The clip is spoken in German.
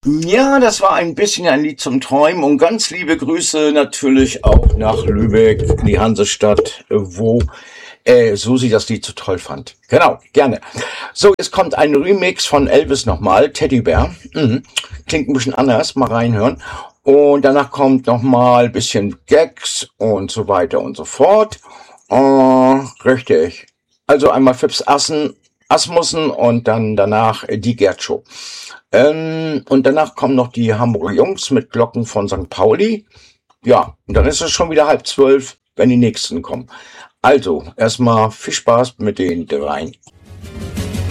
Ja, das war ein bisschen ein Lied zum Träumen und ganz liebe Grüße natürlich auch nach Lübeck, in die Hansestadt, wo Susi das Lied so toll fand. Genau, gerne. So, jetzt kommt ein Remix von Elvis nochmal, Teddybär. Klingt ein bisschen anders, mal reinhören. Und danach kommt nochmal ein bisschen Gags und so weiter und so fort. Richtig. Also einmal Fips Asmussen und dann danach die Gerd Show. Und danach kommen noch die Hamburger Jungs mit Glocken von St. Pauli. Ja, und dann ist es schon wieder 11:30, wenn die nächsten kommen. Also, erstmal viel Spaß mit den dreien.